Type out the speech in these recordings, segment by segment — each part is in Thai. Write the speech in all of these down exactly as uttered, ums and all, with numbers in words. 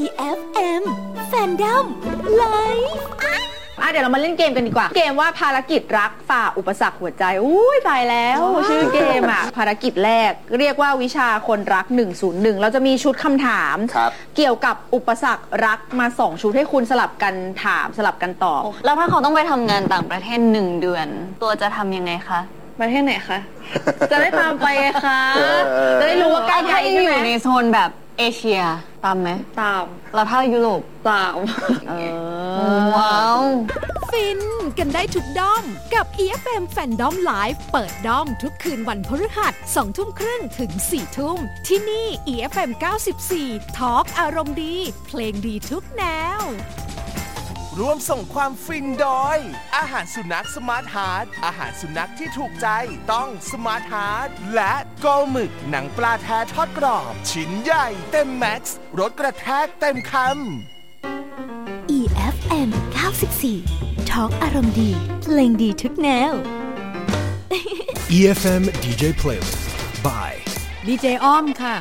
เอฟ เอ็ม Fandom Live อ่ะเดี๋ยวเรามาเล่นเกมกันดีกว่าเกมว่าภารกิจรักฝ่าอุปสรรคหัวใจอุ้ยตายแล้วชื่อเกมอ่ะภารกิจแรกเรียกว่าวิชาคนรักหนึ่งศูนย์หนึ่งเราจะมีชุดคำถามเกี่ยวกับอุปสรรครักมาสองชุดให้คุณสลับกันถามสลับกันตอบแล้วถ้าเขาต้องไปทำงานต่างประเทศหนึ่งเดือนตัวจะทำยังไงคะประเทศไหนคะจะได้ตามไปคะจะได้รู้ว่าใกล้ๆอยู่ในโซนแบบเอเชียตามไหมตามแล้วถ้ายุโรปตามเออว้าวฟินกันได้ทุกด้อมกับ อี เอฟ เอ็ม Fandom Live เปิดด้อมทุกคืนวันพฤหัสสองทุ่มครึ่งถึงสี่ทุ่มที่นี่ อี เอฟ เอ็ม เก้าสิบสี่ทอล์กอารมณ์ดีเพลงดีทุกแนวร่วมส่งความฟินโดยอาหารสุนัขสมาร์ทฮาร์ทอาหารสุนัขที่ถูกใจต้องสมาร์ทฮาร์ทและโกหมึกหนังปลาแท้ทอดกรอบชิ้นใหญ่เต็มแม็กซ์รสกระแทกเต็มคำ อี เอฟ เอ็ม เก้าสิบสี่ทอล์กอารมณ์ดีเพลงดีทุกแนวอี เอฟ เอ็ม ดี เจ Playlist by ดี เจ อ้อมค่ะ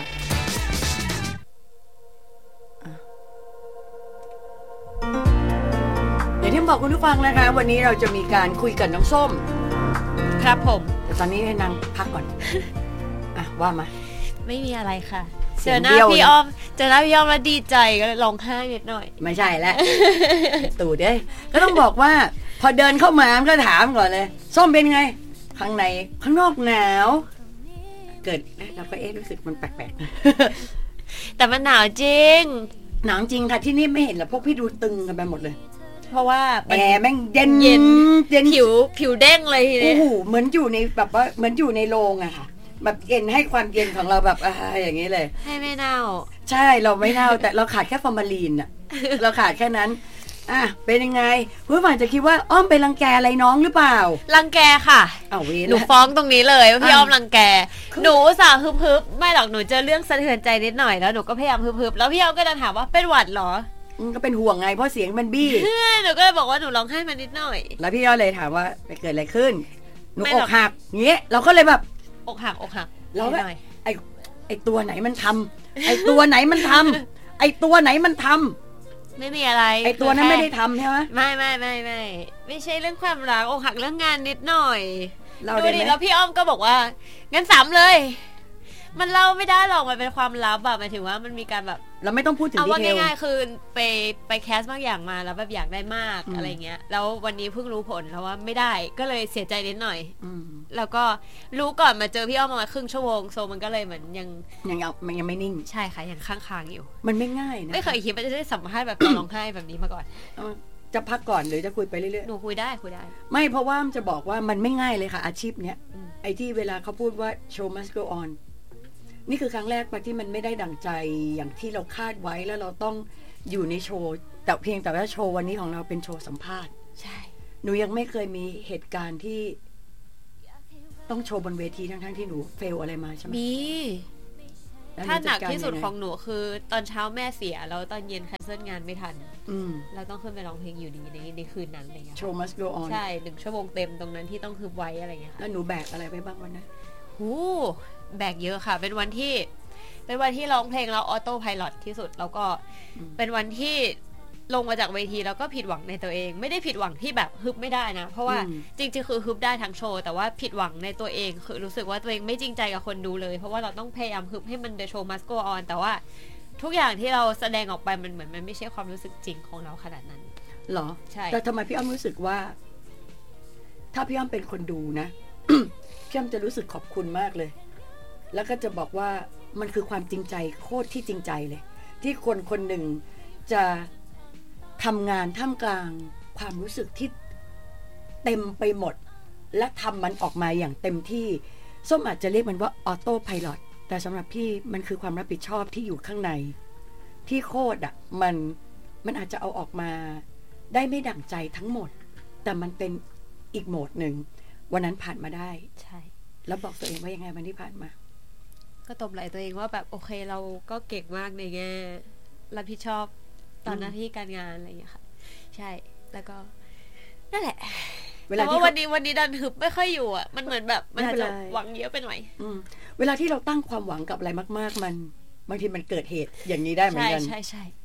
อย่างที่บอกคุณผู้ฟังนะคะวันนี้เราจะมีการคุยกับน้องส้มครับผมแต่ตอนนี้ให้นางพักก่อนอ่ะว่ามาไม่มีอะไรค่ะเจอหน้าพี่อ้อมเจอหน้าพี่อ้อมแล้วดีใจก็เลยร้องไห้นิดหน่อยไม่ใช่แล้วตู่เด้ก็ต้องบอกว่าพอเดินเข้ามาก็ถามก่อนเลยส้มเป็นไงข้างในข้างนอกหนาวเกิดเราก็เอ๊ะรู้สึกมันแปลกๆแต่มันหนาวจริงหนาวจริงค่ะที่นี่ไม่เห็นหรอกพวกพี่ดูตึงกันไปหมดเลยเพราะว่าแอร์แม่งเย็นเย็นเย็นผิวผิวเด้งเลยทีนี้โอ้โหเหมือนอยู่ในแบบว่าเหมือนอยู่ในโรงอะค่ะแบบเย็นให้ความเย็นของเราแบบอะไรอย่างนี้เลยให้ไม่เน่าใช่เราไม่เน่าแต่เราขาดแค่ฟอร์มาลีนอะเราขาดแค่นั้นอ่ะเป็นยังไงผู้ฟังจะคิดว่าอ้อมไปรังแกอะไรน้องหรือเปล่ารังแกค่ะเอาเวรหนูฟ้องตรงนี้เลยว่าพี่อ้อมรังแกหนูสาวฮึบๆไม่หรอกหนูเจอเรื่องสะเทือนใจนิดหน่อยแล้วหนูก็พยายามฮึบๆแล้วพี่อ้อมก็จะถามว่าเป็นหวัดเหรอก็เป็นห่วงไงเพราะเสียงมันบี้หนูก็เลยบอกว่าหนูร้องไห้มานิดหน่อยแล้วพี่ก็เลยถามว่าไปเกิดอะไรขึ้นหนูอกหักเงี้ยเราก็เลยแบบอกหักอกหักเราก็ไอไอตัวไหนมันทำไอตัวไหนมันทำไอตัวไหนมันทำไม่มีอะไรไอตัวนั้นไม่ได้ทำใช่ไหมไม่ไม่ไม่ไม่ไม่ใช่เรื่องความรักอกหักเรื่องงานนิดหน่อยดูดิแล้วพี่อ้อมก็บอกว่างั้นสามเลยมันเล่าไม่ได้หรอกมันเป็นความลับแบบหมายถึงว่ามันมีการแบบเราไม่ต้องพูดถึงดีเทลเอาว่าง่ายๆคือไปไปแคสบางอย่างมาแล้วแบบอยากได้มากอะไรเงี้ยแล้ววันนี้เพิ่งรู้ผลแล้วว่าไม่ได้ก็เลยเสียใจนิดหน่อยแล้วก็รู้ก่อนมาเจอพี่อ้อมประมาณครึ่งชั่วโมงโซมันก็เลยเหมือนยังยังมันยังไม่นิ่งใช่ค่ะยังค้างๆอยู่มันไม่ง่ายนะไม่เคยคิดว่าจะได้สัมภาษณ์แบบร้องไห้แบบนี้มาก่อนจะพักก่อนหรือจะคุยไปเรื่อยๆหนูคุยได้คุยได้ไม่เพราะว่าจะบอกว่ามันไม่ง่ายเลยค่ะอาชีพเนี้ยไอ้ที่เวลาเขาพูดว่า show must go onนี่คือครั้งแรกปะที่มันไม่ได้ดั่งใจอย่างที่เราคาดไว้แล้วเราต้องอยู่ในโชว์แต่เพียงแต่ว่าโชว์วันนี้ของเราเป็นโชว์สัมภาษณ์ใช่หนูยังไม่เคยมีเหตุการณ์ที่ต้องโชว์บนเวทีทั้งๆที่หนูเฟลอะไรมาใช่ไหมมีถ้าหนักที่สุดของหนูคือตอนเช้าแม่เสียแล้วตอนเย็นแคนเซิลงานไม่ทันเราต้องขึ้นไปร้องเพลงอยู่ดีในในคืนนั้นอะไรเงี้ยโชว์ must go on ใช่หนึ่งชั่วโมงเต็มตรงนั้นที่ต้องฮึบไว้อะไรเงี้ยแล้วหนูแบกอะไรไปบ้างวันนั้นหูแบกเยอะค่ะเป็นวันที่เป็นวันที่ร้องเพลงแล้วออโต้ไพลอตที่สุดแล้วก็เป็นวันที่ลงมาจากเวทีแล้วก็ผิดหวังในตัวเองไม่ได้ผิดหวังที่แบบฮึบไม่ได้นะเพราะว่าจริงๆคือฮึบได้ทั้งโชว์แต่ว่าผิดหวังในตัวเองคือรู้สึกว่าตัวเองไม่จริงใจกับคนดูเลยเพราะว่าเราต้องพยายามฮึบให้มัน The show must go on แต่ว่าทุกอย่างที่เราแสดงออกไปมันเหมือนมันไม่ใช่ความรู้สึกจริงของเราขนาดนั้นหรอใช่แต่ทำไมพี่อ้อมรู้สึกว่าถ้าพี่อ้อมเป็นคนดูนะ พี่อ้อมจะรู้สึกขอบคุณมากเลยแล้วก็จะบอกว่ามันคือความจริงใจโคตรที่จริงใจเลยที่คนคนหนึ่งจะทำงานท่ามกลางความรู้สึกที่เต็มไปหมดและทำมันออกมาอย่างเต็มที่ส้มอาจจะเรียกมันว่าออโต้ไพลอตแต่สำหรับพี่มันคือความรับผิดชอบที่อยู่ข้างในที่โคตรอ่ะมันมันอาจจะเอาออกมาได้ไม่ดั่งใจทั้งหมดแต่มันเป็นอีกโหมดหนึ่งวันนั้นผ่านมาได้ใช่แล้วบอกตัวเองว่ายังไงวันที่ผ่านมาก็ตบไหล่ตัวเองว่าแบบโอเคเราก็เก่งมากในแง่รับผิดชอบตอนหน้าที่การงานอะไรอย่างเงี้ยค่ะใช่แล้วก็นั่นแหละแต่ว่าวันนี้วันนี้ดันฮึบไม่ค่อยอยู่อ่ะมันเหมือนแบบมันอาจจะหวังเยอะไปหน่อยเวลาที่เราตั้งความหวังกับอะไรมากๆมันบางทีมันเกิดเหตุอย่างนี้ได้เหมือนกันใช่ใช่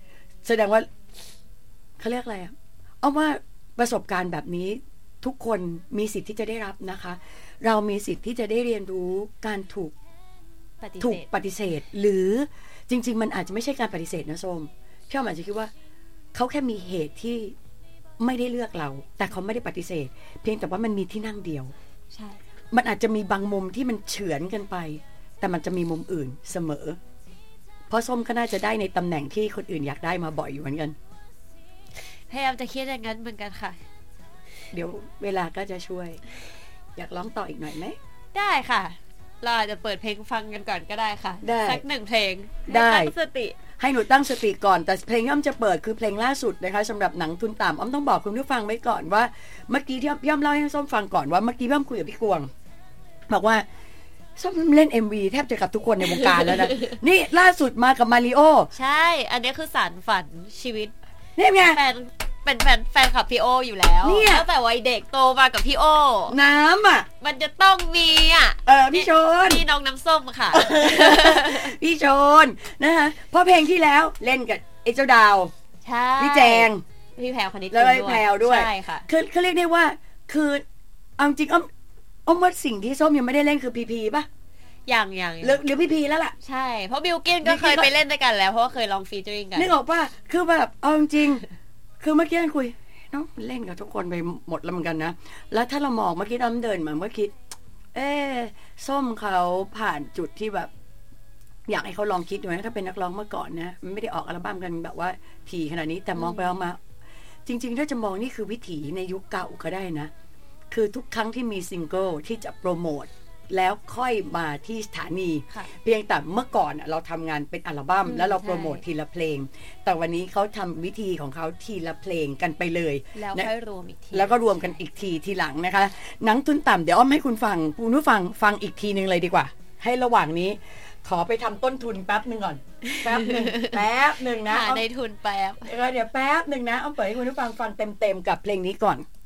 แสดงว่าเขาเรียกอะไรอ่ะเอาว่าประสบการณ์แบบนี้ทุกคนมีสิทธิ์ที่จะได้รับนะคะ เรามีสิทธิ์ที่จะได้เรียนรู้การถูกถูกปฏิเสธหรือจริงๆมันอาจจะไม่ใช่การปฏิเสธนะส้มพี่อ้อมอาจจะคิดว่าเขาแค่มีเหตุที่ไม่ได้เลือกเราแต่เขาไม่ได้ปฏิเสธเพียงแต่ว่ามันมีที่นั่งเดียวใช่มันอาจจะมีบางมุมที่มันเฉือนกันไปแต่มันจะมีมุมอื่นเสมอเพราะส้มก็น่าจะได้ในตำแหน่งที่คนอื่นอยากได้มาบ่อยอยู่เหมือนกันพยายามจะคิดอย่างนั้นเหมือนกันค่ะเดี๋ยวเวลาก็จะช่วยอยากร้องต่ออีกหน่อยไหมได้ค่ะเราอาจจะเปิดเพลงฟังกันก่อนก็ได้ค่ะสักหนึ่งเพลงได้ตั้งสติให้หนูตั้งสติก่อนแต่เพลงที่อ้อมจะเปิดคือเพลงล่าสุดนะคะสำหรับหนังทุนต่ำอ้อมต้องบอกคุณผู้ฟังไว้ก่อนว่าเมื่อกี้ที่พี่อ้อมเล่าให้ส้มฟังก่อนว่าเมื่อกี้พี่อ้อมคุยกับพี่กวงบอกว่าส้มเล่น เอ็ม วี แทบจะกับทุกคนในวงการแล้วนะนี่ล่าสุดมากับมาริโอใช่อันนี้คือสารฝันชีวิตนี่ไงแฟนเป็นแฟนแฟนคลับพี่โออยู่แล้วตั้งแต่วัยเด็กโตมากับพี่โอน้ำอ่ะมันจะต้องมีอ่ะเออพี่ชนพี่น้องน้ำส้มค่ะพี่ชนนะคะเพราะเพลงที่แล้วเล่นกับไอ้เจ้าดาวใช่พี่แจงพี่แพรวคณิตแล้วพี่แพรวด้วยใช่ค่ะคือเขาเรียกได้ว่าคือเอาจริงอ้อมอ้อมว่าสิ่งที่ส้มยังไม่ได้เล่นคือพีพีป่ะอย่างอย่างหรือหรือพีพีแล้วล่ะใช่เพราะบิลกิ้นก็เคยไปเล่นด้วยกันแล้วเพราะว่าเคยลองฟีเจอริ่งกันนึกออกป่ะคือแบบเอาจริงคือเมื่อกี้คุยน้องเล่นกับทุกคนไปหมดแล้วเหมือนกันนะแล้วถ้าเรามองเมื่อกี้น้ำเดินมาเมื่อกี้เอ๊ส้มเขาผ่านจุดที่แบบอยากให้เขาลองคิดดูนะถ้าเป็นนักร้องเมื่อก่อนนะมันไม่ได้ออกอัลบั้มกันแบบว่าถี่ขนาดนี้แต่มองไปมองมาจริงๆถ้าจะมองนี่คือวิถีในยุคเก่าก็ได้นะคือทุกครั้งที่มีซิงเกิลที่จะโปรโมทแล้วค่อยมาที่สถานีเพียงแต่เมื่อก่อนเราทำงานเป็นอัลบั้มแล้วเราโปรโมททีละเพลงแต่วันนี้เขาทำวิธีของเขาทีละเพลงกันไปเลยแล้วค่อยรวมอีกทีแล้วก็รวมกันอีกทีทีหลังนะคะหนังทุนต่ำเดี๋ยวอ้อมให้คุณฟังคุณผู้ฟังฟังอีกทีนึงเลยดีกว่าให้ระหว่างนี้ขอไปทำต้นทุนแป๊บนึงก่อนแป๊บนึงแป๊บนึงนะหาในทุนแป๊บเดี๋ยวแป๊บนึงนะอ้อมเปิดให้คุณผู้ฟังฟังเต็มๆกับเพลงนี้ก่อน